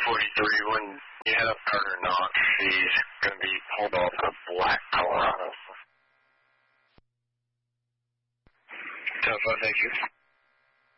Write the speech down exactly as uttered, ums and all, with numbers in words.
forty-three, when you head up Gardner Knox, she's going to be pulled off of Black, Colorado. Telephone, thank you.